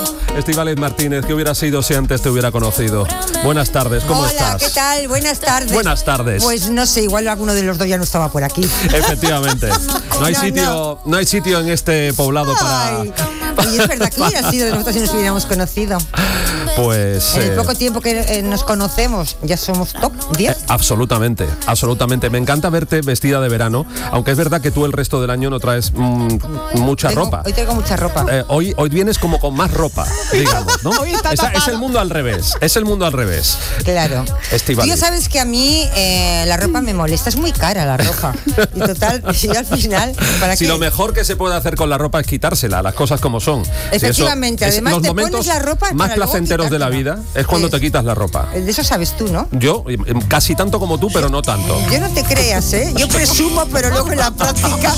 Estíbaliz Martínez, ¿qué hubiera sido si antes te hubiera conocido? Buenas tardes, ¿cómo estás? Hola, ¿qué tal? Buenas tardes. Buenas tardes. Pues no sé, igual alguno de los dos ya no estaba por aquí. Efectivamente. No hay sitio en este poblado para... Y es verdad que hubiera sido de nosotros si nos hubiéramos conocido. Pues... En el poco tiempo que nos conocemos, ya somos top 10. Absolutamente. Me encanta verte vestida de verano, aunque es verdad que tú el resto del año no traes mucha ropa. Hoy tengo mucha ropa. Hoy vienes como con más ropa, digamos, ¿no? Es el mundo al revés. Claro. Estíbaliz. Tú ya sabes que a mí la ropa me molesta, es muy cara la ropa. Y total, si al final... Si lo mejor que se puede hacer con la ropa es quitársela, las cosas como son. Efectivamente, además te pones la ropa más placenteros de la vida es cuando te quitas la ropa. De eso sabes tú, ¿no? Yo, casi tanto como tú, pero no tanto. Yo no te creas, ¿eh? Yo presumo, pero luego en la práctica...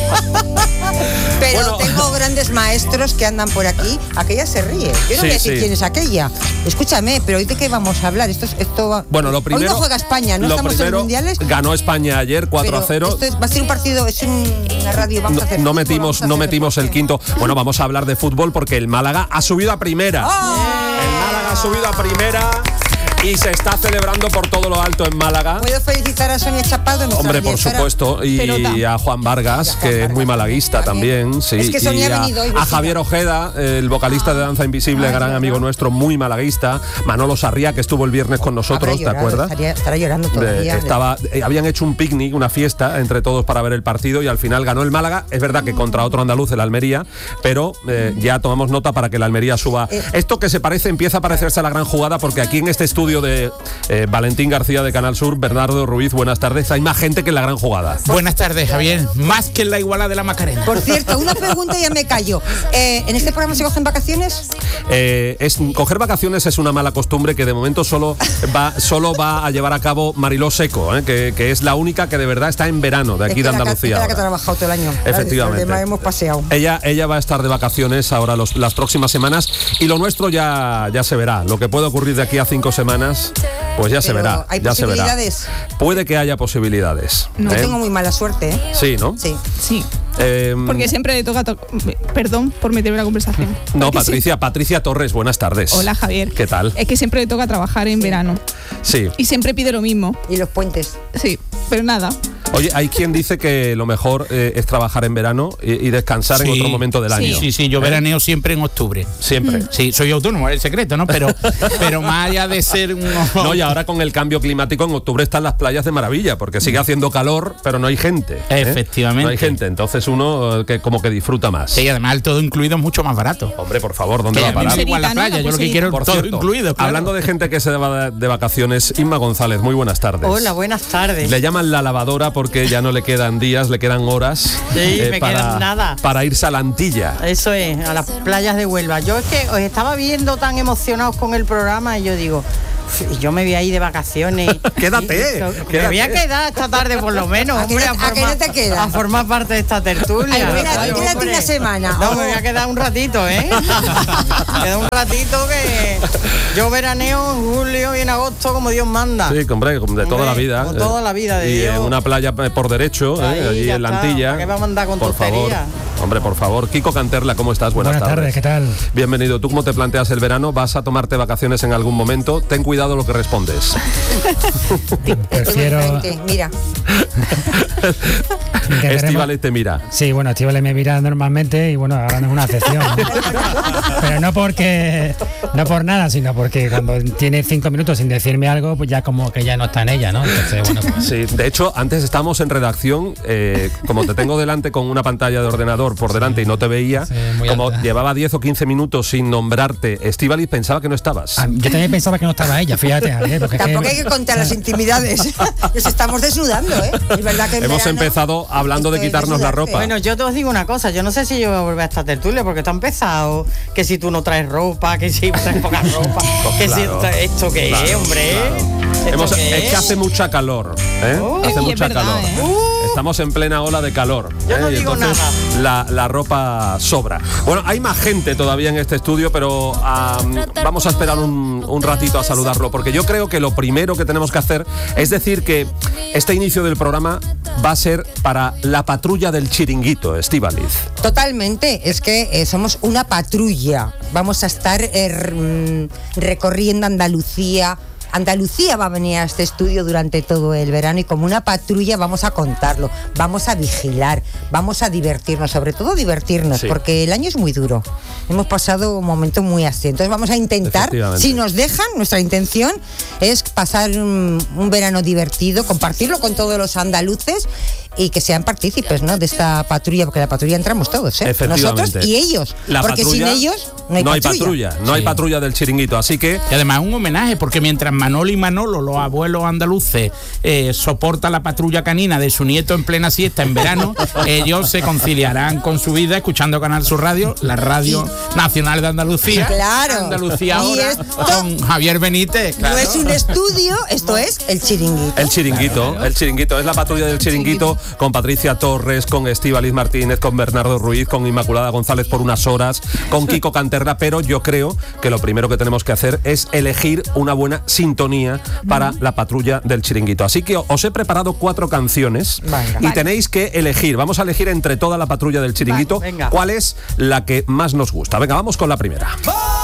Pero tengo grandes maestros que andan por aquí. Aquella se ríe. Yo no voy a decir quién es aquella. Escúchame, pero ¿hoy de qué vamos a hablar? Bueno, lo primero... Hoy no juega España, ¿no? Estamos en los mundiales. Ganó España ayer 4-0. Va a ser un partido, es una radio. Vamos a hacer no metimos el quinto. Bueno, vamos a hablar de fútbol porque el Málaga ha subido a primera. El Málaga ha subido a primera. Y se está celebrando por todo lo alto en Málaga. ¿Puedo felicitar a Sonia Chapado? Hombre, por supuesto. Y a Juan Vargas, que es muy malaguista también. Sí. Es que Sonia ha venido hoy. A Javier Ojeda, el vocalista de Danza Invisible, gran amigo nuestro, muy malaguista. Manolo Sarriá, que estuvo el viernes con nosotros, ¿te acuerdas? Estará llorando todavía. Habían hecho un picnic, una fiesta entre todos para ver el partido y al final ganó el Málaga. Es verdad que contra otro andaluz, el Almería, pero ya tomamos nota para que el Almería suba. Esto que empieza a parecerse a la gran jugada porque aquí en este estudio de Valentín García de Canal Sur, Bernardo Ruiz, buenas tardes. Hay más gente que en la gran jugada. Buenas tardes, Javier. Más que en la Iguala de la Macarena. Por cierto, una pregunta y ya me callo. ¿En este programa se cogen vacaciones? Coger vacaciones es una mala costumbre que de momento solo va a llevar a cabo Mariló Seco, que es la única que de verdad está en verano de aquí de Andalucía. Es la que ha trabajado todo el año. Efectivamente. Además, hemos paseado. Ella va a estar de vacaciones ahora las próximas semanas y lo nuestro ya se verá. Lo que puede ocurrir de aquí a 5 semanas, pues ya se verá. ¿Hay ya posibilidades? Se verá. Puede que haya posibilidades. No tengo muy mala suerte, ¿eh? Sí, ¿no? Sí. Porque siempre le toca... Perdón por meterme en la conversación. No, Patricia Torres, buenas tardes. Hola, Javier. ¿Qué tal? Es que siempre le toca trabajar en verano. Sí. Y siempre pide lo mismo. Y los puentes. Sí, pero nada. Oye, hay quien dice que lo mejor es trabajar en verano y descansar en otro momento del año. Sí, yo veraneo siempre en octubre. Siempre. Sí, soy autónomo, es el secreto, ¿no? Pero más allá de ser un... No, y ahora con el cambio climático en octubre están las playas de maravilla, porque sigue haciendo calor, pero no hay gente. Efectivamente. No hay gente, entonces uno que como que disfruta más. Sí, además el todo incluido es mucho más barato. Hombre, por favor, ¿dónde va a parar? Igual la playa, yo lo que quiero es todo incluido, claro. Hablando de gente que se va de vacaciones, Inma González, muy buenas tardes. Hola, buenas tardes. Le llaman la lavadora porque ya no le quedan días, le quedan horas. Sí, me quedan nada. Para irse a la Antilla. Eso es, a las playas de Huelva. Yo es que os estaba viendo tan emocionados con el programa y yo digo... Yo me voy a ir de vacaciones. Quédate. Me voy a quedar esta tarde por lo menos, hombre, a formar parte de esta tertulia. Quédate una semana. No, me voy a quedar un ratito, Queda un ratito que yo veraneo en julio y en agosto como Dios manda. Sí, hombre, de toda la vida. Como toda la vida de y Dios. En una playa por derecho, allí en la Antilla. ¿Qué vamos a andar con por favor, hombre, por favor. Kiko Canterla, ¿cómo estás? Buenas tardes. ¿Qué tal? Bienvenido. ¿Tú cómo te planteas el verano? ¿Vas a tomarte vacaciones en algún momento? Ten cuidado lo que respondes. Prefiero... Mira. Estíbaliz te mira. Sí, bueno, Estíbaliz me mira normalmente y bueno, ahora no es una excepción. Pero no por nada, sino porque cuando tiene 5 minutos sin decirme algo, pues ya como que ya no está en ella, ¿no? Entonces, bueno, pues... Sí, de hecho, antes estábamos en redacción, como te tengo delante con una pantalla de ordenador por delante y no te veía, como alta. Llevaba 10 o 15 minutos sin nombrarte, Estíbaliz pensaba que no estabas. Yo también pensaba que no estaba ella, fíjate. Tampoco hay que contar las intimidades. Nos estamos desnudando, ¿eh? Es verdad que hemos empezado hablando de quitarnos la ropa. Bueno, yo te os digo una cosa, yo no sé si yo voy a volver a esta tertulia porque está empezado, que si tú no traes ropa, que si traes poca ropa, que claro, si esto que es, hombre. Claro. Es que hace mucha calor, hace mucha calor. Estamos en plena ola de calor. Yo no digo nada. La ropa sobra. Bueno, hay más gente todavía en este estudio, pero vamos a esperar un ratito a saludarlo, porque yo creo que lo primero que tenemos que hacer es decir que este inicio del programa va a ser para la patrulla del Chiringuito, Estíbaliz. Totalmente, es que somos una patrulla. Vamos a estar recorriendo Andalucía. Andalucía va a venir a este estudio durante todo el verano y como una patrulla vamos a contarlo, vamos a vigilar, vamos a divertirnos, sobre todo divertirnos, porque el año es muy duro. Hemos pasado un momento muy así. Entonces vamos a intentar, si nos dejan, nuestra intención es pasar un verano divertido, compartirlo con todos los andaluces y que sean partícipes, ¿no?, de esta patrulla, porque la patrulla entramos todos, nosotros y ellos, porque sin ellos no hay patrulla. No hay patrulla del Chiringuito, así que... Y además un homenaje, porque mientras Manolo y Manolo, los abuelos andaluces, soportan la patrulla canina de su nieto en plena siesta en verano, ellos se conciliarán con su vida escuchando Canal Sur Radio, la radio nacional de Andalucía. Claro. Andalucía ahora, con Javier Benítez. Claro. No es un estudio, esto es el Chiringuito. El Chiringuito, es la patrulla del Chiringuito, con Patricia Torres, con Estíbaliz Martínez, con Bernardo Ruiz, con Inmaculada González por unas horas, con Kiko Canterla, pero yo creo que lo primero que tenemos que hacer es elegir una buena sintonía para la patrulla del Chiringuito. Así que os he preparado 4 canciones y tenéis que elegir, vamos a elegir entre toda la patrulla del Chiringuito cuál es la que más nos gusta. Venga, vamos con la primera.